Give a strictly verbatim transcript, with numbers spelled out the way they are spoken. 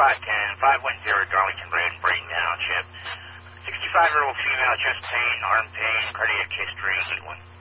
five ten, five one zero Darlington Road, Braden Township. sixty-five-year-old female, chest pain, arm pain, cardiac history, need one.